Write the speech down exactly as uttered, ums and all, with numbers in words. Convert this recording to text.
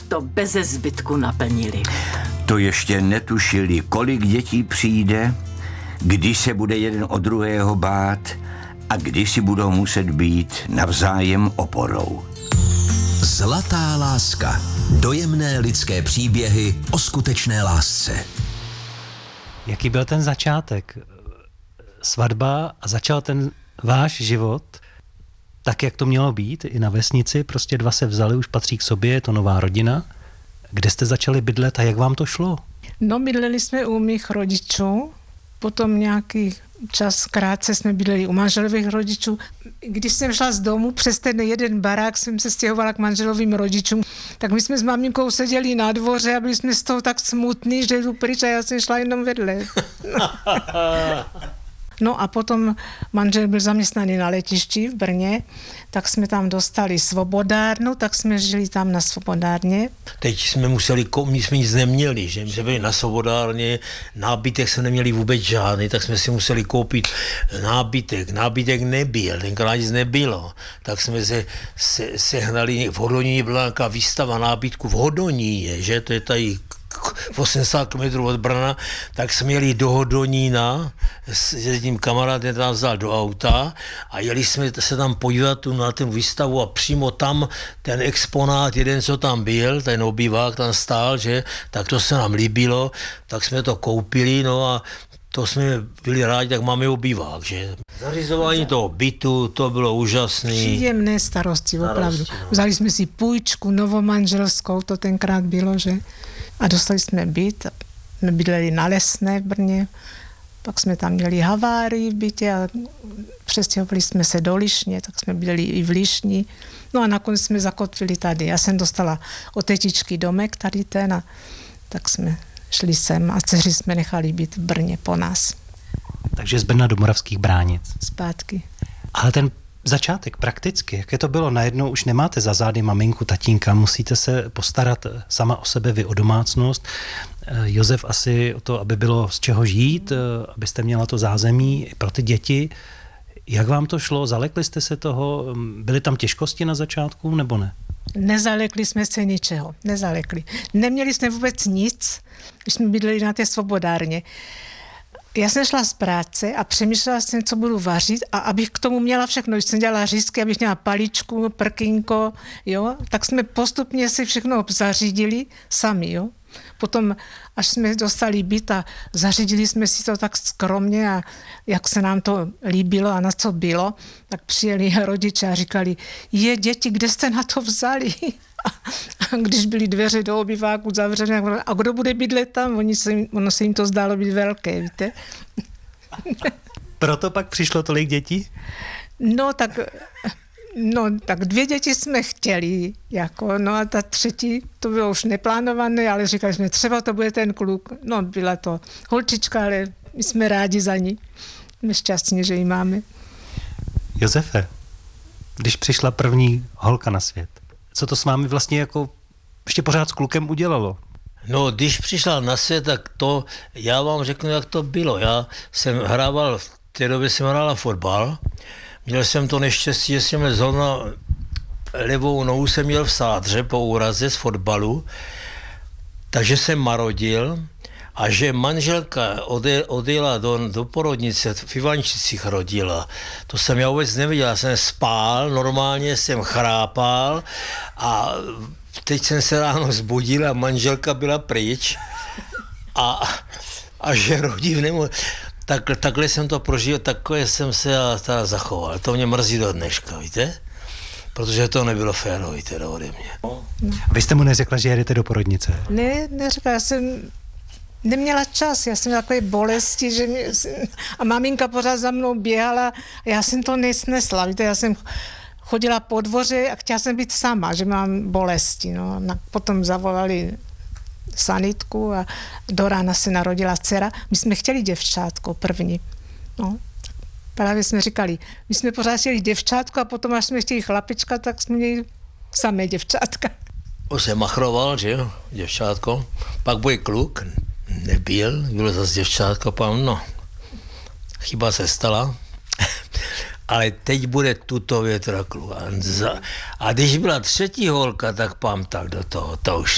to beze zbytku naplnili. To ještě netušili, kolik dětí přijde, kdy se bude jeden o druhého bát a kdy si budou muset být navzájem oporou. Zlatá láska. Dojemné lidské příběhy o skutečné lásce. Jaký byl ten začátek? Svatba a začal ten váš život tak, jak to mělo být, i na vesnici, prostě dva se vzali, už patří k sobě, je to nová rodina. Kde jste začali bydlet a jak vám to šlo? No, bydleli jsme u mých rodičů, potom nějaký čas krátce jsme bydleli u manželových rodičů. Když jsem šla z domu, přes ten jeden barák jsem se stěhovala k manželovým rodičům, tak my jsme s maminkou seděli na dvoře a byli jsme z toho tak smutní, že jdu pryč a já jsem šla jenom vedle. No a potom manžel byl zaměstnaný na letišti v Brně, tak jsme tam dostali svobodárnu, tak jsme žili tam na svobodárně. Teď jsme museli, my jsme nic neměli, že my jsme byli na svobodárně, nábytek jsme neměli vůbec žádný, tak jsme si museli koupit nábytek. Nábytek nebyl, tenkrát nic nebylo. Tak jsme se, se sehnali, v Hodoníně byla nějaká výstava nábytku v Hodoníně, že to je tady osmdesát kilometrů od Brna, tak jsme jeli do Hodonína s jedním kamarádem, tam vzal do auta a jeli jsme se tam podívat tu na ten výstavu a přímo tam ten exponát, jeden, co tam byl, ten obývák tam stál, že, tak to se nám líbilo, tak jsme to koupili, no a to jsme byli rádi, tak máme obývák, že. Zařizování toho bytu, to bylo úžasné. Příjemné starosti, opravdu. No. Vzali jsme si půjčku novomanželskou, to tenkrát bylo, že. A dostali jsme byt, jsme bydleli na Lesné v Brně, pak jsme tam měli havárii v bytě a přestěhovali jsme se do Lišně, tak jsme bydleli i v Lišni. No a nakonec jsme zakotvili tady. Já jsem dostala od tetičky domek tady ten a tak jsme šli sem a dceři jsme nechali být v Brně po nás. Takže z Brna do Moravských Bránic. Zpátky. Ale ten začátek prakticky, jaké to bylo? Najednou už nemáte za zády maminku, tatínka, musíte se postarat sama o sebe, vy o domácnost. Josef asi o to, aby bylo z čeho žít, abyste měla to zázemí pro ty děti. Jak vám to šlo? Zalekli jste se toho? Byly tam těžkosti na začátku, nebo ne? Nezalekli jsme se ničeho, nezalekli. Neměli jsme vůbec nic, když jsme bydleli na té svobodárně. Já jsem šla z práce a přemýšlela jsem, co budu vařit a abych k tomu měla všechno. Když jsem dělala řízky, abych měla paličku, prkínko, jo, tak jsme postupně si všechno zařídili sami, jo. Potom, až jsme dostali byt a zařídili jsme si to tak skromně a jak se nám to líbilo a na co bylo, tak přijeli rodiče a říkali, je děti, kde jste na to vzali? A když byly dveře do obyváku zavřené, a kdo bude bydlet tam? Oni se, ono se jim to zdálo být velké, víte? Proto pak přišlo tolik dětí? No tak, no, tak dvě děti jsme chtěli, jako, no a ta třetí, to bylo už neplánované, ale říkali jsme, třeba to bude ten kluk. No, byla to holčička, ale my jsme rádi za ní. Jsme šťastní, že ji máme. Josefe, když přišla první holka na svět, co to s vámi vlastně jako ještě pořád s klukem udělalo? No, když přišla na svět, tak to, já vám řeknu, jak to bylo. Já jsem hrával, v té době jsem hrál fotbal, měl jsem to neštěstí, že jsem zrovna levou nohu jsem měl v sádře po úraze z fotbalu, takže jsem marodil a že manželka ode, odjela do, do porodnice, v Ivančicích rodila. To jsem já vůbec neviděl, já jsem spál, normálně jsem chrápal a teď jsem se ráno zbudil a manželka byla pryč a, a že rodím nemohl. Tak, takhle jsem to prožil, takhle jsem se teda zachoval. To mě mrzí do dneška, víte? Protože to nebylo férový teda ode mě. No. Vy jste mu neřekla, že jedete do porodnice? Ne, neřekla, já jsem neměla čas, já jsem měla takové bolesti, že mě, a maminka pořád za mnou běhala a já jsem to nesnesla, víte, já jsem chodila po dvoře a chtěla jsem být sama, že mám bolesti, no. Potom zavolali sanitku a do rána se narodila dcera. My jsme chtěli děvčátko první, no. Právě jsme říkali, my jsme pořád chtěli děvčátko a potom, až jsme chtěli chlapečka, tak jsme měli samé děvčátka. Už jsem machroval, že jo, děvčátko. Pak bude kluk, nebyl, bylo zase děvčátko, pán, no, chyba se stala. Ale teď bude tuto větra kluk. A když byla třetí holka, tak pám tak do toho, to už